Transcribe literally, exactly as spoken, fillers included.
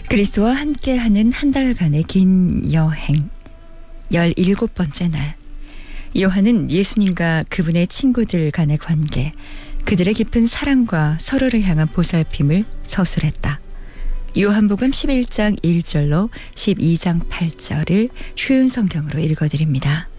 그리스도와 함께하는 한 달간의 긴 여행, 열일곱 번째 날. 요한은 예수님과 그분의 친구들 간의 관계, 그들의 깊은 사랑과 서로를 향한 보살핌을 서술했다. 요한복음 십일 장 일 절로 십이 장 팔 절을 쉬운 성경으로 읽어드립니다.